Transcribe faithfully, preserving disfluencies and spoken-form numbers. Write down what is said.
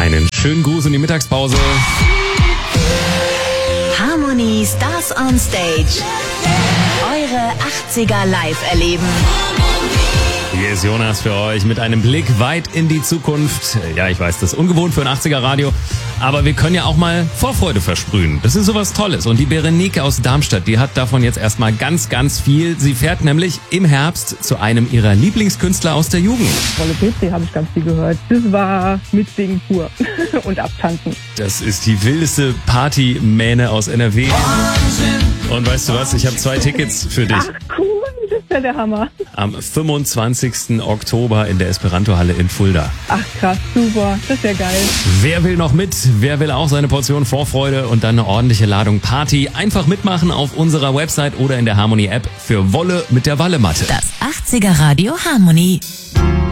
Einen schönen Gruß in die Mittagspause. Harmony Stars on Stage. Eure achtziger live erleben. Hier ist Jonas für euch mit einem Blick weit in die Zukunft. Ja, ich weiß, das ist ungewohnt für ein achtziger-Radio, aber wir können ja auch mal Vorfreude versprühen. Das ist sowas Tolles. Und die Berenike aus Darmstadt, die hat davon jetzt erstmal ganz, ganz viel. Sie fährt nämlich im Herbst zu einem ihrer Lieblingskünstler aus der Jugend. Wolle P C habe ich ganz viel gehört. Das war mitsingen pur und abtanzen. Das ist die wildeste Partymähne aus N R W. Und weißt du was, ich habe zwei Tickets für dich. Ach cool, das ist ja der Hammer. Am fünfundzwanzigsten Oktober in der Esperanto-Halle in Fulda. Ach krass, super, das ist ja geil. Wer will noch mit? Wer will auch seine Portion Vorfreude und dann eine ordentliche Ladung Party? Einfach mitmachen auf unserer Website oder in der Harmony-App für Wolle mit der Wallematte. Das achtziger-Radio Harmony.